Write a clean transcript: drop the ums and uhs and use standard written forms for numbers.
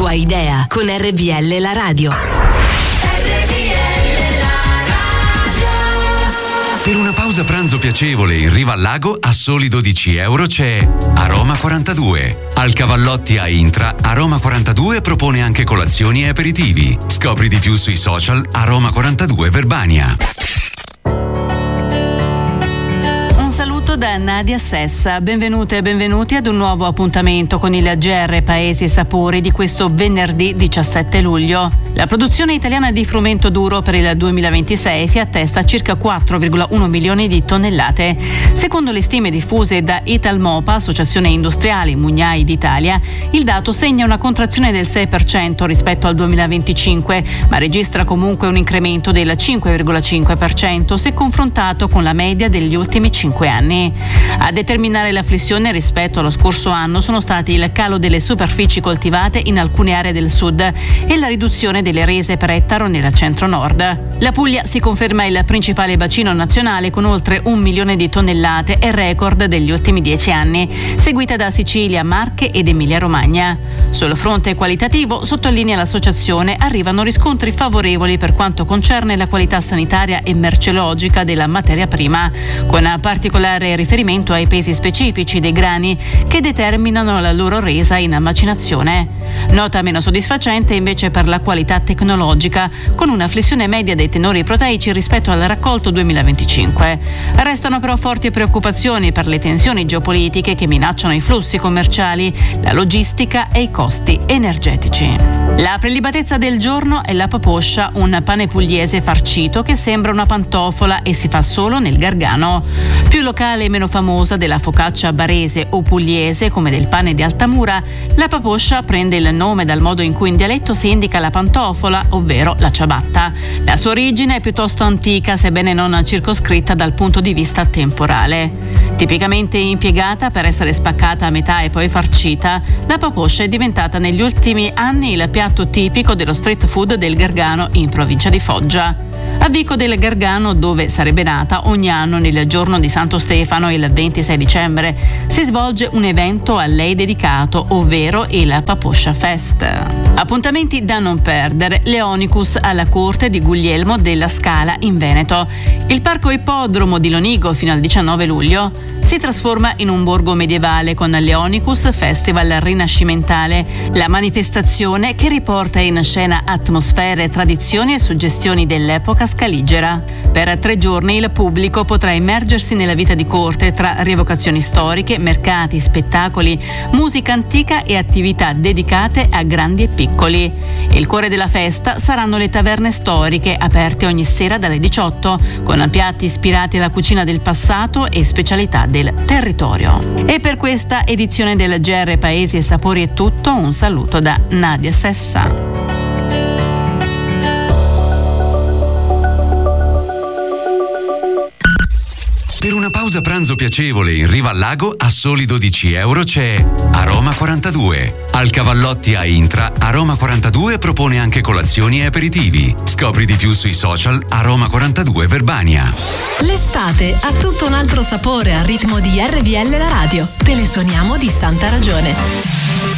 tua idea con RVL la radio. Per una pausa pranzo piacevole in riva al lago a soli €12 c'è Aroma 42. Al Cavallotti a Intra, Aroma 42 propone anche colazioni e aperitivi. Scopri di più sui social Aroma 42 Verbania. Da Nadia Sessa, benvenute e benvenuti ad un nuovo appuntamento con il GR Paesi e Sapori di questo venerdì 17 luglio. La produzione italiana di frumento duro per il 2026 si attesta a circa 4,1 milioni di tonnellate. Secondo le stime diffuse da Italmopa, Associazione Industriali Mugnai d'Italia, il dato segna una contrazione del 6% rispetto al 2025, ma registra comunque un incremento del 5,5% se confrontato con la media degli ultimi 5 anni. A determinare la flessione rispetto allo scorso anno sono stati il calo delle superfici coltivate in alcune aree del sud e la riduzione delle rese per ettaro nella centro-nord. La Puglia si conferma il principale bacino nazionale con oltre 1 milione di tonnellate e record degli ultimi 10 anni, seguita da Sicilia, Marche ed Emilia-Romagna. Sul fronte qualitativo, sottolinea l'associazione, arrivano riscontri favorevoli per quanto concerne la qualità sanitaria e merceologica della materia prima, con particolare riferimento ai pesi specifici dei grani che determinano la loro resa in macinazione. Nota meno soddisfacente invece per la qualità tecnologica, con una flessione media dei tenori proteici rispetto al raccolto 2025. Restano però forti preoccupazioni per le tensioni geopolitiche che minacciano i flussi commerciali, la logistica e i costi energetici. La prelibatezza del giorno è la paposcia, un pane pugliese farcito che sembra una pantofola e si fa solo nel Gargano. Più locale e meno famosa della focaccia barese o pugliese, come del pane di Altamura, la paposcia prende il nome dal modo in cui in dialetto si indica la pantofola, ovvero la ciabatta. La sua origine è piuttosto antica, sebbene non circoscritta dal punto di vista temporale. Tipicamente impiegata per essere spaccata a metà e poi farcita, la paposcia è diventata negli ultimi anni il piatto tipico dello street food del Gargano in provincia di Foggia. A Vico del Gargano, dove sarebbe nata, ogni anno nel giorno di Santo Stefano, il 26 dicembre, si svolge un evento a lei dedicato, ovvero il Paposcia Fest. Appuntamenti da non perdere: l'Eonicus alla corte di Guglielmo della Scala in Veneto. Il parco ippodromo di Lonigo fino al 19 luglio si trasforma in un borgo medievale con l'Eonicus Festival Rinascimentale, la manifestazione che riporta in scena atmosfere, tradizioni e suggestioni dell'epoca scaligera. Per 3 giorni il pubblico potrà immergersi nella vita di corte tra rievocazioni storiche, mercati, spettacoli, musica antica e attività dedicate a grandi e piccoli. Il cuore della festa saranno le taverne storiche, aperte ogni sera dalle 18, con piatti ispirati alla cucina del passato e specialità del territorio. E per questa edizione del GR Paesi e Sapori è tutto. Un saluto da Nadia Sessa. Per una pausa pranzo piacevole in riva al lago a soli €12 c'è Aroma 42. Al Cavallotti a Intra, Aroma 42 propone anche colazioni e aperitivi. Scopri di più sui social Aroma 42 Verbania. L'estate ha tutto un altro sapore al ritmo di RVL la radio. Te le suoniamo di santa ragione.